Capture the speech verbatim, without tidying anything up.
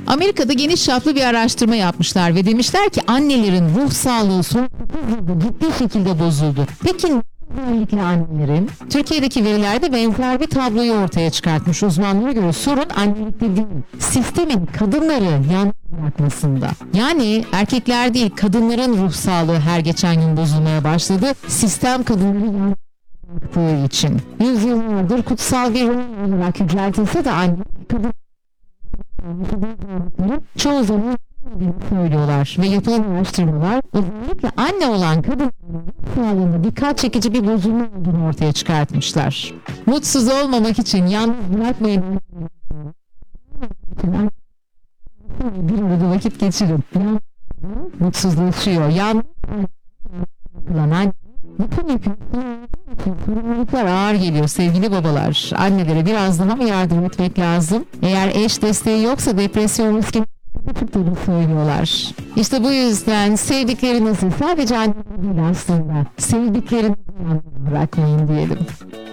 Amerika'da geniş çaplı bir araştırma yapmışlar ve demişler ki annelerin ruh sağlığı son yılda ciddi şekilde bozuldu. Peki özellikle annelerin? Türkiye'deki verilerde benzer bir tabloyu ortaya çıkartmış. Uzmanlara göre sorun annelikte değil, sistemin kadınları yalnız bırakmasında. Yani erkekler değil, kadınların ruh sağlığı her geçen gün bozulmaya başladı. Sistem kadınları yalnız bıraktığı için. Yüzyıllardır kutsal bir rol olarak yüceltilse de anne, kadın çoğu zaman söylüyorlar ve yapılan araştırmalar özellikle anne olan kadınların sağlığında dikkat çekici bir bozulma olduğunu ortaya çıkartmışlar. Mutsuz olmamak için yalnız bırakmayın. Bir arada vakit geçirin. Mutsuzlaşıyor. Yalnız anne. Bütün yükümlülükler, sorumluluklar ağır geliyor sevgili babalar. Annelere biraz daha mı yardım etmek lazım? Eğer eş desteği yoksa depresyon riskini tuttuğunu söylüyorlar. İşte bu yüzden sevdiklerinizi sadece anne değil aslında sevdiklerinizi yalnız bırakmayın diyelim.